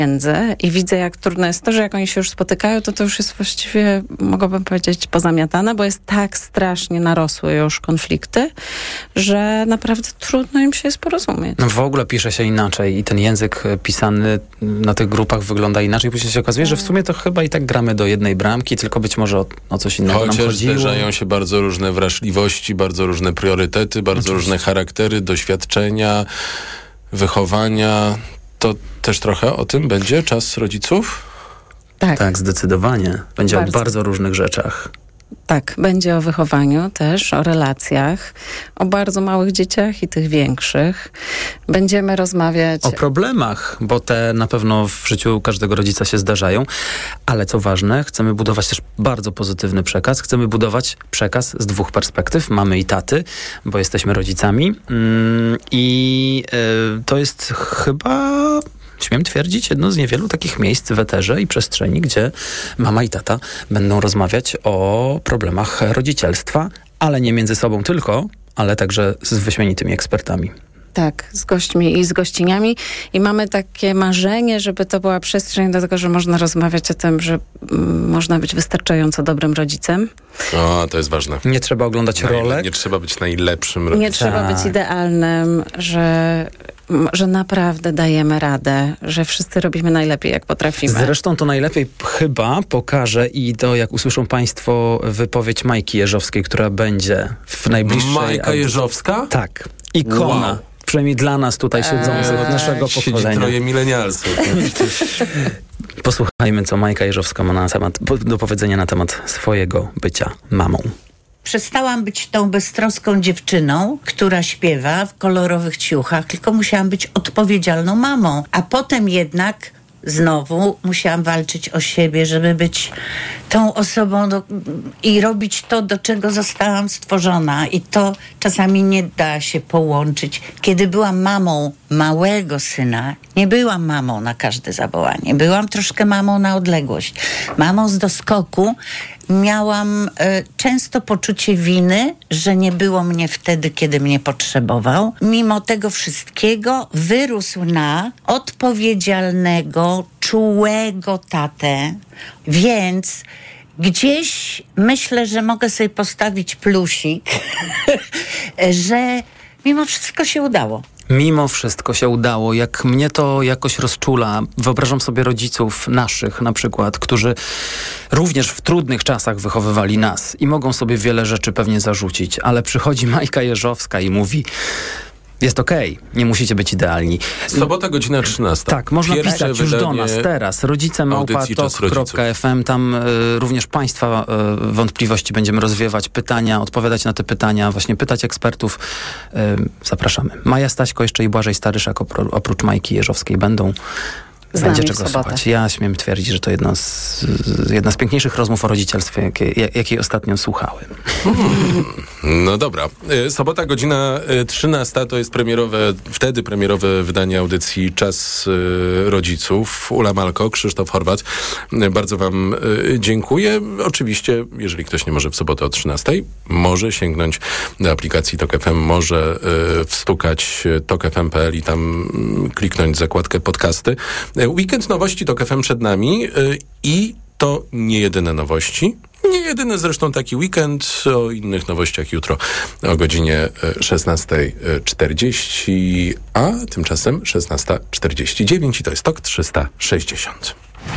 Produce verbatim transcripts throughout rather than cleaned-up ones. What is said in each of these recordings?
i widzę, jak trudno jest to, że jak oni się już spotykają, to to już jest właściwie, mogłabym powiedzieć, pozamiatane, bo jest tak strasznie narosłe już konflikty, że naprawdę trudno im się jest porozumieć. No w ogóle pisze się inaczej i ten język pisany na tych grupach wygląda inaczej. Później się okazuje, że w sumie to chyba i tak gramy do jednej bramki, tylko być może o, o coś innego Chociaż nam chodziło. zderzają się bardzo różne wrażliwości, bardzo różne priorytety, bardzo Oczywiście. różne charaktery, doświadczenia, wychowania. To też trochę o tym będzie czas rodziców? Tak. Tak, zdecydowanie. Będzie bardzo. o bardzo różnych rzeczach. Tak, będzie o wychowaniu też, o relacjach, o bardzo małych dzieciach i tych większych. Będziemy rozmawiać... O problemach, bo te na pewno w życiu każdego rodzica się zdarzają, ale co ważne, chcemy budować też bardzo pozytywny przekaz. Chcemy budować przekaz z dwóch perspektyw, mamy i taty, bo jesteśmy rodzicami mm, i y, to jest chyba... Śmiem twierdzić, jedno z niewielu takich miejsc w eterze i przestrzeni, gdzie mama i tata będą rozmawiać o problemach rodzicielstwa, ale nie między sobą tylko, ale także z wyśmienitymi ekspertami. Tak, z gośćmi i z gościniami. I mamy takie marzenie, żeby to była przestrzeń do tego, że można rozmawiać o tym, że mm, można być wystarczająco dobrym rodzicem. O, to jest ważne. Nie trzeba oglądać Najle- rolek. Nie trzeba być najlepszym rodzicem. Nie trzeba Tak. być idealnym, że, że naprawdę dajemy radę, że wszyscy robimy najlepiej, jak potrafimy. Zresztą to najlepiej chyba pokaże i to, jak usłyszą państwo wypowiedź Majki Jeżowskiej, która będzie w najbliższej... Majka Jeżowska? Tak. Ikona. Wow. Przynajmniej dla nas tutaj siedzących, eee, naszego siedzi pokolenia. troje milenialsów. Posłuchajmy, co Majka Jeżowska ma na temat, do powiedzenia na temat swojego bycia mamą. Przestałam być tą beztroską dziewczyną, która śpiewa w kolorowych ciuchach, tylko musiałam być odpowiedzialną mamą. A potem jednak znowu musiałam walczyć o siebie, żeby być tą osobą do, i robić to, do czego zostałam stworzona. I to czasami nie da się połączyć. Kiedy byłam mamą małego syna, nie byłam mamą na każde zawołanie. Byłam troszkę mamą na odległość. Mamą z doskoku. Miałam y, często poczucie winy, że nie było mnie wtedy, kiedy mnie potrzebował. Mimo tego wszystkiego wyrósł na odpowiedzialnego, czułego tatę, więc gdzieś myślę, że mogę sobie postawić plusik, że mimo wszystko się udało. Mimo wszystko się udało. Jak mnie to jakoś rozczula, wyobrażam sobie rodziców naszych na przykład, którzy również w trudnych czasach wychowywali nas i mogą sobie wiele rzeczy pewnie zarzucić, ale przychodzi Majka Jeżowska i mówi: jest okej, okay, nie musicie być idealni. Sobota, godzina trzynasta. Tak, można Pierwsze pisać już do nas teraz. Rodzice małpa tok kropka f m. Tam y, również Państwa y, wątpliwości będziemy rozwiewać, pytania, odpowiadać na te pytania, właśnie pytać ekspertów. Y, zapraszamy. Maja Staśko jeszcze i Błażej Staryszak opr- oprócz Majki Jeżowskiej będą. Z Będzie nami czego w sobotę. słuchać. Ja śmiem twierdzić, że to jedna z, jedna z piękniejszych rozmów o rodzicielstwie, jakie, jakiej ostatnio słuchałem. Hmm. No dobra. Sobota, godzina trzynasta to jest premierowe, wtedy premierowe wydanie audycji Czas Rodziców. Ula Malko, Krzysztof Horwat. Bardzo wam dziękuję. Oczywiście, jeżeli ktoś nie może w sobotę o trzynastej, może sięgnąć do aplikacji Tok F M, może wstukać tok f m kropka p l i tam kliknąć zakładkę podcasty. Weekend nowości Tok F M przed nami i to nie jedyne nowości. Nie jedyny zresztą taki weekend. O innych nowościach jutro o godzinie szesnasta czterdzieści, a tymczasem szesnasta czterdzieści dziewięć i to jest Tok trzysta sześćdziesiąt.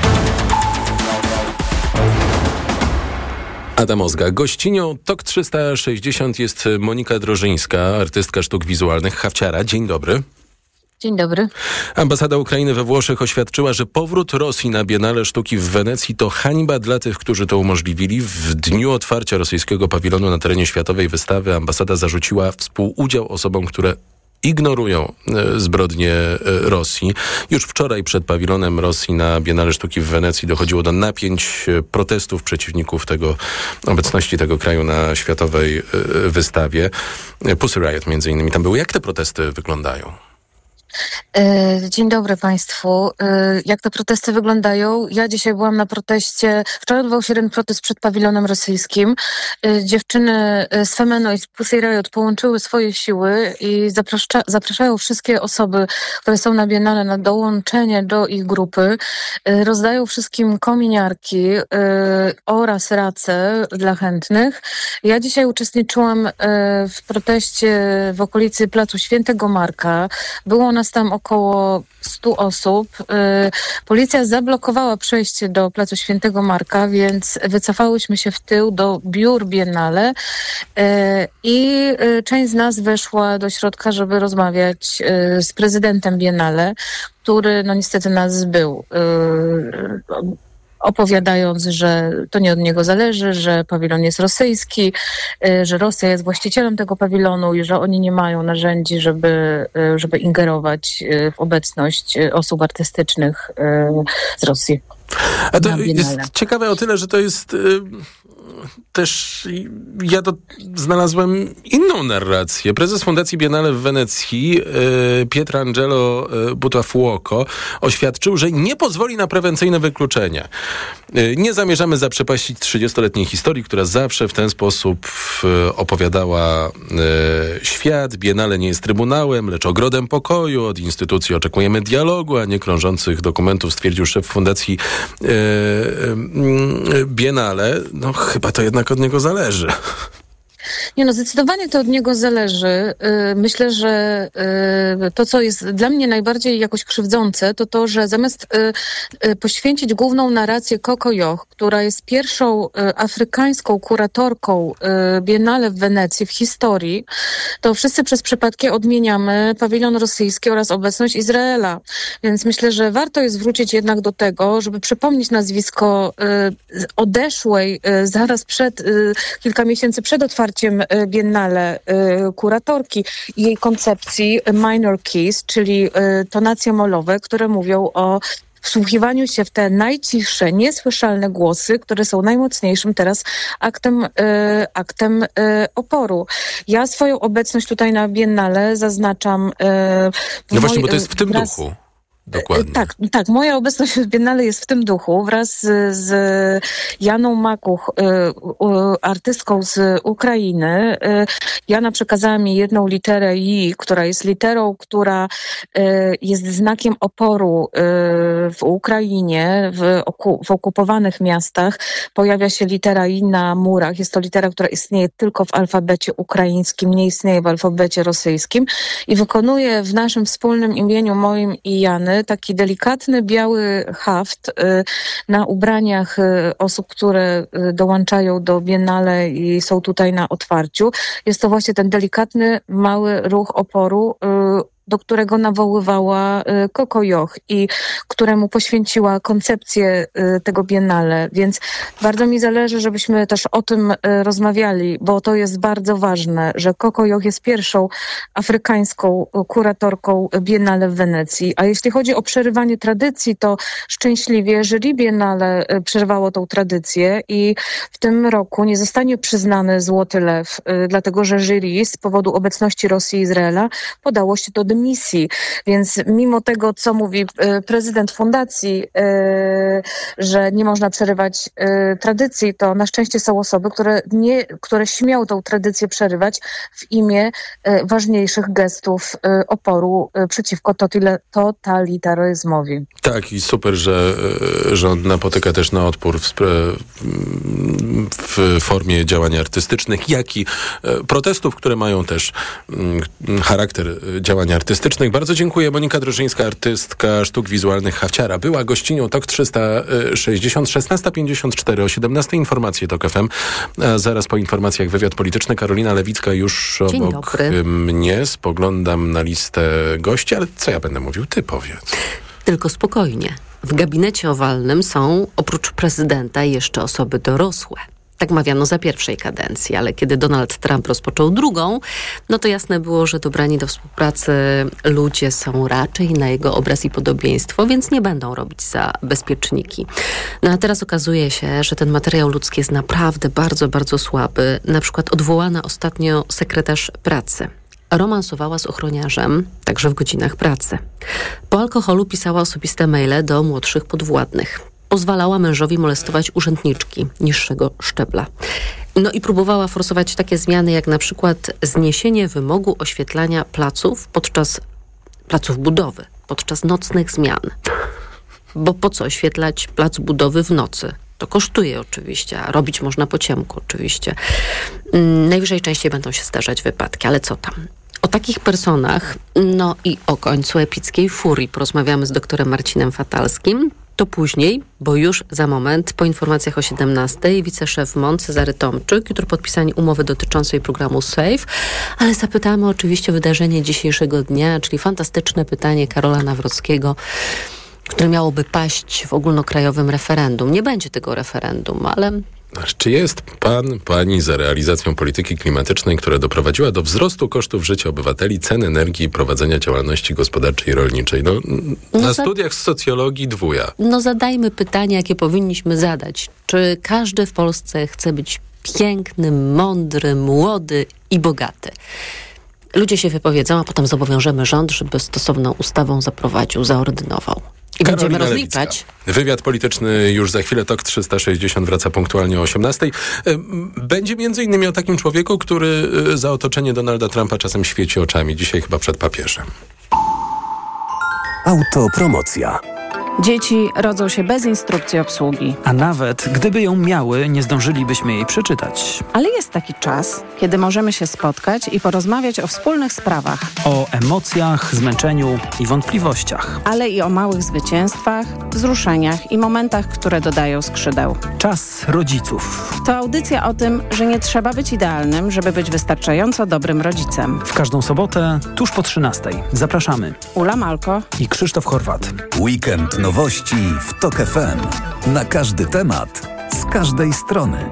Ada Mozga. Gościnią Tok trzysta sześćdziesiąt jest Monika Drożyńska, artystka sztuk wizualnych, Hawciara. Dzień dobry. Dzień dobry. Ambasada Ukrainy we Włoszech oświadczyła, że powrót Rosji na Biennale Sztuki w Wenecji to hańba dla tych, którzy to umożliwili. W dniu otwarcia rosyjskiego pawilonu na terenie światowej wystawy ambasada zarzuciła współudział osobom, które ignorują e, zbrodnie e, Rosji. Już wczoraj przed pawilonem Rosji na Biennale Sztuki w Wenecji dochodziło do napięć, e, protestów przeciwników tego, obecności tego kraju na światowej e, wystawie. Pussy Riot między innymi tam były. Jak te protesty wyglądają? Dzień dobry Państwu. Jak te protesty wyglądają? Ja dzisiaj byłam na proteście, wczoraj odbywał się jeden protest przed pawilonem rosyjskim. Dziewczyny z Femeno i z Pussy Riot połączyły swoje siły i zaprasza, zapraszają wszystkie osoby, które są na Biennale, na dołączenie do ich grupy. Rozdają wszystkim kominiarki oraz race dla chętnych. Ja dzisiaj uczestniczyłam w proteście w okolicy Placu Świętego Marka. Było nas tam około stu osób. Policja zablokowała przejście do Placu Świętego Marka, więc wycofałyśmy się w tył do biur Biennale i część z nas weszła do środka, żeby rozmawiać z prezydentem Biennale, który no niestety nas zbył, opowiadając, że to nie od niego zależy, że pawilon jest rosyjski, że Rosja jest właścicielem tego pawilonu i że oni nie mają narzędzi, żeby, żeby ingerować w obecność osób artystycznych z Rosji. A to jest ciekawe o tyle, że to jest... Y- Też ja to znalazłem inną narrację. Prezes Fundacji Biennale w Wenecji, y, Pietrangelo Buttafuoco, oświadczył, że nie pozwoli na prewencyjne wykluczenie. Y, nie zamierzamy zaprzepaścić trzydziestoletniej historii, która zawsze w ten sposób y, opowiadała y, świat. Biennale nie jest trybunałem, lecz ogrodem pokoju. Od instytucji oczekujemy dialogu, a nie krążących dokumentów, stwierdził szef Fundacji y, y, Biennale. No chyba to jednak od niego zależy. Nie no, zdecydowanie to od niego zależy. Myślę, że to, co jest dla mnie najbardziej jakoś krzywdzące, to to, że zamiast poświęcić główną narrację Coco Yoch, która jest pierwszą afrykańską kuratorką Biennale w Wenecji w historii, to wszyscy przez przypadki odmieniamy pawilon rosyjski oraz obecność Izraela. Więc myślę, że warto jest wrócić jednak do tego, żeby przypomnieć nazwisko odeszłej zaraz przed, kilka miesięcy przed otwarciem Biennale kuratorki i jej koncepcji minor keys, czyli tonacje molowe, które mówią o wsłuchiwaniu się w te najcichsze, niesłyszalne głosy, które są najmocniejszym teraz aktem, aktem oporu. Ja swoją obecność tutaj na Biennale zaznaczam... No właśnie, bo to jest w tym wraz... duchu. Dokładnie. Tak, tak. Moja obecność w Biennale jest w tym duchu. Wraz z, z Janą Makuch, y, y, artystką z Ukrainy. Y, Jana przekazała mi jedną literę I, która jest literą, która y, jest znakiem oporu y, w Ukrainie, w, oku, w okupowanych miastach. Pojawia się litera I na murach. Jest to litera, która istnieje tylko w alfabecie ukraińskim, nie istnieje w alfabecie rosyjskim i wykonuje w naszym wspólnym imieniu, moim i Jany, taki delikatny biały haft y, na ubraniach y, osób, które y, dołączają do Biennale i są tutaj na otwarciu. Jest to właśnie ten delikatny, mały ruch oporu, y, do którego nawoływała Coco Yoch i któremu poświęciła koncepcję tego Biennale. Więc bardzo mi zależy, żebyśmy też o tym rozmawiali, bo to jest bardzo ważne, że Coco Yoch jest pierwszą afrykańską kuratorką Biennale w Wenecji. A jeśli chodzi o przerywanie tradycji, to szczęśliwie jury Biennale przerwało tą tradycję i w tym roku nie zostanie przyznany Złoty Lew, dlatego że jury z powodu obecności Rosji i Izraela podało się do misji. Więc mimo tego, co mówi prezydent fundacji, że nie można przerywać tradycji, to na szczęście są osoby, które, nie, które śmią tą tradycję przerywać w imię ważniejszych gestów oporu przeciwko totalitaryzmowi. Tak, i super, że rząd napotyka też na odpór w, spra- w formie działań artystycznych, jak i protestów, które mają też charakter działań artystycznych. Bardzo dziękuję. Monika Drożyńska, artystka sztuk wizualnych Hafciara, była gościnią Tok trzysta sześćdziesiąt, szesnasta pięćdziesiąt cztery, o siedemnastej informacje Tok F M. A zaraz po informacjach wywiad polityczny. Karolina Lewicka już Dzień obok dobry. mnie. Spoglądam na listę gości, ale co ja będę mówił? Ty powiedz. Tylko spokojnie. W gabinecie owalnym są oprócz prezydenta jeszcze osoby dorosłe. Tak mawiano za pierwszej kadencji, ale kiedy Donald Trump rozpoczął drugą, no to jasne było, że dobrani do współpracy ludzie są raczej na jego obraz i podobieństwo, więc nie będą robić za bezpieczniki. No a teraz okazuje się, że ten materiał ludzki jest naprawdę bardzo, bardzo słaby. Na przykład odwołana ostatnio sekretarz pracy. romansowała z ochroniarzem, także w godzinach pracy. Po alkoholu pisała osobiste maile do młodszych podwładnych. Pozwalała mężowi molestować urzędniczki niższego szczebla. No i próbowała forsować takie zmiany, jak na przykład zniesienie wymogu oświetlania placów podczas placów budowy, podczas nocnych zmian. Bo po co oświetlać plac budowy w nocy? To kosztuje oczywiście, a robić można po ciemku oczywiście. Najwyżej częściej będą się zdarzać wypadki, ale co tam? O takich personach, no i o końcu epickiej furii porozmawiamy z doktorem Marcinem Fatalskim. To później, bo już za moment, po informacjach o siedemnastej, wiceszef M O N Cezary Tomczyk, jutro podpisanie umowy dotyczącej programu SAFE, ale zapytamy oczywiście o wydarzenie dzisiejszego dnia, czyli fantastyczne pytanie Karola Nawrockiego, które miałoby paść w ogólnokrajowym referendum. Nie będzie tego referendum, ale... Czy jest pan, pani za realizacją polityki klimatycznej, która doprowadziła do wzrostu kosztów życia obywateli, cen energii i prowadzenia działalności gospodarczej i rolniczej? No, no na za... studiach z socjologii dwuja. No zadajmy pytania, jakie powinniśmy zadać. Czy każdy w Polsce chce być piękny, mądry, młody i bogaty? Ludzie się wypowiedzą, a potem zobowiążemy rząd, żeby stosowną ustawą zaprowadził, zaordynował. I Karolina będziemy rozliczać. Lewicka. Wywiad polityczny już za chwilę. Tok trzysta sześćdziesiąt wraca punktualnie o osiemnastej. Będzie między innymi o takim człowieku, który za otoczenie Donalda Trumpa czasem świeci oczami. Dzisiaj chyba przed papieżem. Autopromocja. Dzieci rodzą się bez instrukcji obsługi. A nawet gdyby ją miały, nie zdążylibyśmy jej przeczytać. Ale jest taki czas, kiedy możemy się spotkać i porozmawiać o wspólnych sprawach. O emocjach, zmęczeniu i wątpliwościach. Ale i o małych zwycięstwach, wzruszeniach i momentach, które dodają skrzydeł. Czas rodziców. To audycja o tym, że nie trzeba być idealnym, żeby być wystarczająco dobrym rodzicem. W każdą sobotę, tuż po trzynastej. Zapraszamy. Ula Malko i Krzysztof Horwat. Weekend nowości w Tok F M. Na każdy temat, z każdej strony.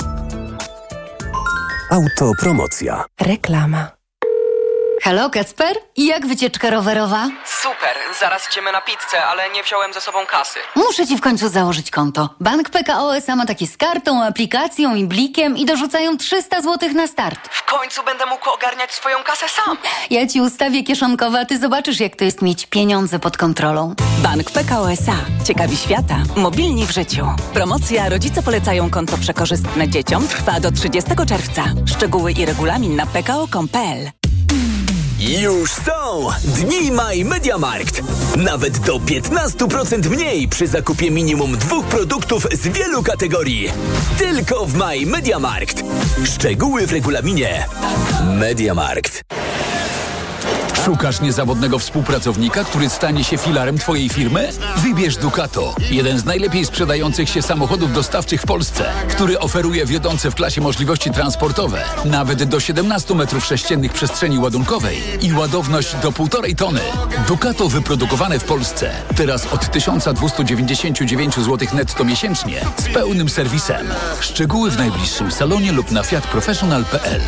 Autopromocja. Reklama. Halo, Kacper? I jak wycieczka rowerowa? Super, zaraz idziemy na pizzę, ale nie wziąłem ze sobą kasy. Muszę ci w końcu założyć konto. Bank P K O S A ma takie z kartą, aplikacją i blikiem i dorzucają trzysta złotych na start. W końcu będę mógł ogarniać swoją kasę sam. Ja ci ustawię kieszonkowe, a ty zobaczysz, jak to jest mieć pieniądze pod kontrolą. Bank P K O S A. Ciekawi świata. Mobilni w życiu. Promocja Rodzice polecają konto przekorzystne dzieciom trwa do trzydziestego czerwca. Szczegóły i regulamin na p k o kropka com kropka p l. Już są Dni My MediaMarkt. Nawet do piętnaście procent mniej przy zakupie minimum dwóch produktów z wielu kategorii. Tylko w My MediaMarkt. Szczegóły w regulaminie. MediaMarkt. Szukasz niezawodnego współpracownika, który stanie się filarem twojej firmy? Wybierz Ducato, jeden z najlepiej sprzedających się samochodów dostawczych w Polsce, który oferuje wiodące w klasie możliwości transportowe, nawet do siedemnaście metrów sześciennych przestrzeni ładunkowej i ładowność do półtorej tony. Ducato wyprodukowane w Polsce, teraz od tysiąc dwieście dziewięćdziesiąt dziewięć złotych netto miesięcznie, z pełnym serwisem. Szczegóły w najbliższym salonie lub na fiat professional kropka p l.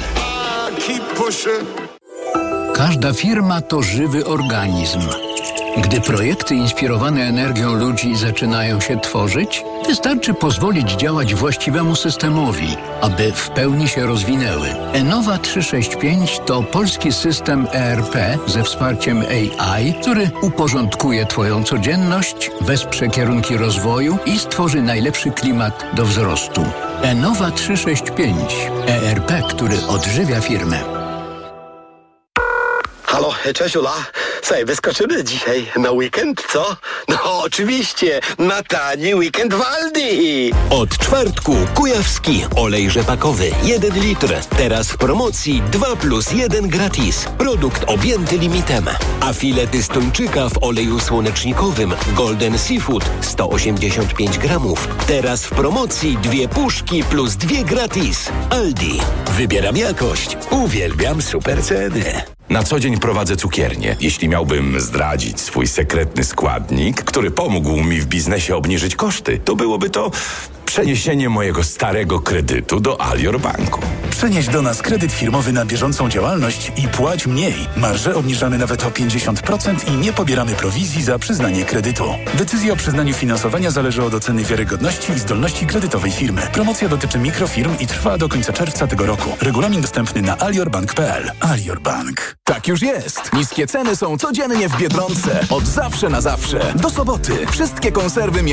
Każda firma to żywy organizm. Gdy projekty inspirowane energią ludzi zaczynają się tworzyć, wystarczy pozwolić działać właściwemu systemowi, aby w pełni się rozwinęły. Enova trzysta sześćdziesiąt pięć to polski system E R P ze wsparciem A I, który uporządkuje Twoją codzienność, wesprze kierunki rozwoju i stworzy najlepszy klimat do wzrostu. Enova trzysta sześćdziesiąt pięć. E R P, który odżywia firmę. Halo, cześć Ula. Słuchaj, wyskoczymy dzisiaj na weekend, co? No oczywiście, na tani weekend w Aldi. Od czwartku kujawski olej rzepakowy jeden litr. Teraz w promocji dwa plus jeden gratis. Produkt objęty limitem. A filety z tuńczyka w oleju słonecznikowym Golden Seafood sto osiemdziesiąt pięć gramów. Teraz w promocji dwie puszki plus dwie gratis. Aldi. Wybieram jakość. Uwielbiam super ceny. Na co dzień prowadzę cukiernię. Jeśli miałbym zdradzić swój sekretny składnik, który pomógł mi w biznesie obniżyć koszty, to byłoby to Przeniesienie mojego starego kredytu do Alior Banku. Przenieś do nas kredyt firmowy na bieżącą działalność i płać mniej. Marże obniżamy nawet o pięćdziesiąt procent i nie pobieramy prowizji za przyznanie kredytu. Decyzja o przyznaniu finansowania zależy od oceny wiarygodności i zdolności kredytowej firmy. Promocja dotyczy mikrofirm i trwa do końca czerwca tego roku. Regulamin dostępny na aliorbank kropka p l. Alior Bank. Tak już jest. Niskie ceny są codziennie w Biedronce. Od zawsze na zawsze. Do soboty. Wszystkie konserwy